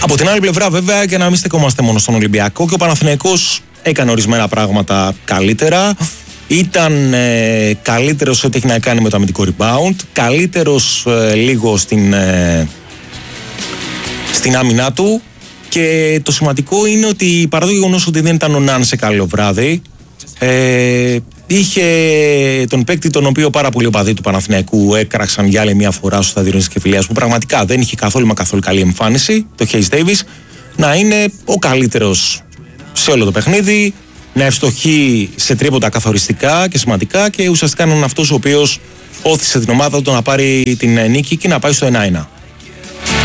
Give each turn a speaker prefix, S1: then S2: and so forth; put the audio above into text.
S1: Από την άλλη πλευρά, βέβαια, και να μην στεκόμαστε μόνο στον Ολυμπιακό, και ο Παναθηναϊκός έκανε ορισμένα πράγματα καλύτερα. Ήταν καλύτερος ό,τι έχει να κάνει με το αμυντικό rebound, καλύτερος λίγο στην άμυνά του. Και το σημαντικό είναι ότι παρά το γεγονός ότι δεν ήταν ο Ναν σε καλό βράδυ, είχε τον παίκτη τον οποίο πάρα πολλοί οπαδοί του Παναθηναϊκού έκραξαν για άλλη μια φορά στο στάδιο της Κεφυλίας, που πραγματικά δεν είχε καθόλου καλή εμφάνιση, το Hayes Davis, να είναι ο καλύτερος σε όλο το παιχνίδι, να ευστοχεί σε τρίποτα καθοριστικά και σημαντικά, και ουσιαστικά να είναι αυτός ο οποίος όθησε την ομάδα του να πάρει την νίκη και να πάει στο 1-1.